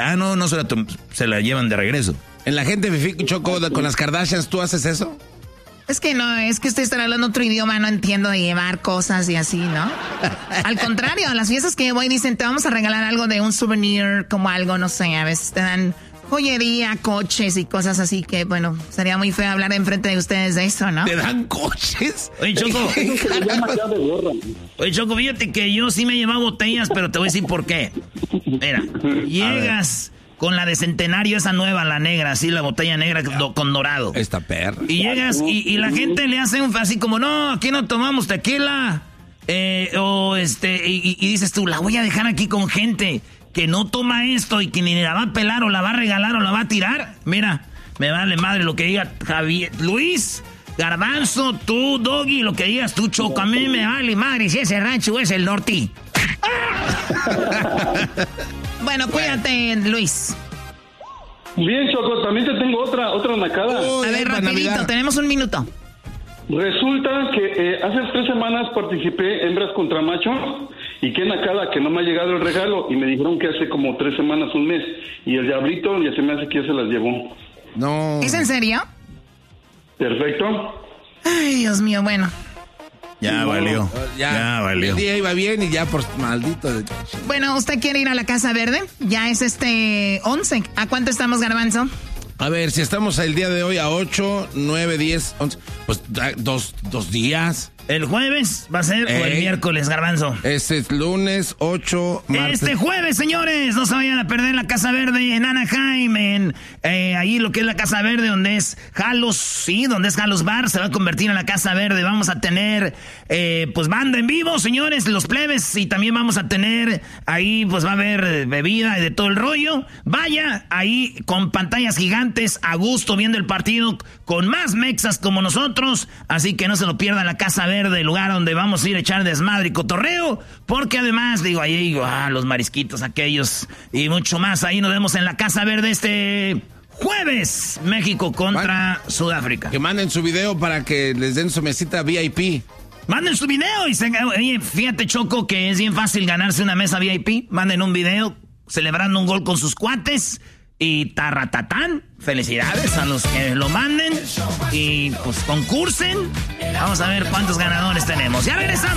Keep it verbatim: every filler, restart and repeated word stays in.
Ah, no, no se la, se la llevan de regreso. En la gente Fifi, Choco, con las Kardashians, ¿tú haces eso? Es que no, es que ustedes están hablando otro idioma, no entiendo de llevar cosas y así, ¿no? Al contrario, a las fiestas que voy dicen, te vamos a regalar algo de un souvenir, como algo, no sé, a veces te dan joyería, coches y cosas así que, bueno, sería muy feo hablar enfrente de ustedes de eso, ¿no? ¿Te dan coches? Oye, Choco. Oye, Choco, fíjate que yo sí me he llevado botellas, pero te voy a decir por qué. Mira, llegas con la de Centenario, esa nueva, la negra, así, la botella negra do, con dorado. Esta perra. Y llegas y, y la gente le hace un así como, no, aquí no tomamos tequila. Eh, o este, y, y dices tú, la voy a dejar aquí con gente que no toma esto y que ni la va a pelar o la va a regalar o la va a tirar. Mira, me vale madre lo que diga Javier, Luis, Garbanzo, tú, Doggy, lo que digas tú, Choco. A mí me vale madre si ese rancho es el norte. Bueno, cuídate, Luis. Bien, Choco, también te tengo otra, otra nacada. Oh, a ver, rapidito, Navidad. Tenemos un minuto. Resulta que eh, hace tres semanas participé hembras contra macho y qué nacada que no me ha llegado el regalo y me dijeron que hace como tres semanas, un mes y el diablito ya se me hace que ya se las llevó. No. ¿Es en serio? Perfecto. Ay, Dios mío, bueno. Ya no, valió, ya, ya valió. El día iba bien y ya por maldito. Bueno, ¿usted quiere ir a la Casa Verde? Ya es este once. ¿A cuánto estamos, Garbanzo? A ver, si estamos el día de hoy a ocho, nueve, diez, once, pues dos, dos días. ¿El jueves va a ser Ey. o el miércoles, Garbanzo? Este es lunes, ocho, martes. Este jueves, señores, no se vayan a perder la Casa Verde en Anaheim, en eh, ahí lo que es la Casa Verde, donde es Jalos, sí, donde es Jalos Bar, se va a convertir en la Casa Verde. Vamos a tener, eh, pues, banda en vivo, señores, los plebes, y también vamos a tener, ahí, pues, va a haber bebida y de todo el rollo. Vaya, ahí, con pantallas gigantes, a gusto, viendo el partido, con más mexas como nosotros, así que no se lo pierdan la Casa Verde, del lugar donde vamos a ir a echar desmadre y cotorreo, porque además, digo, ahí digo, ah, los marisquitos aquellos y mucho más, ahí nos vemos en la Casa Verde este jueves, México contra Man, Sudáfrica. Que manden su video para que les den su mesita V I P. Manden su video y se, oye, fíjate, Choco, que es bien fácil ganarse una mesa V I P. Manden un video celebrando un gol con sus cuates y tarratatán. Felicidades a los que lo manden y pues concursen. Vamos a ver cuántos ganadores tenemos. Ya regresamos.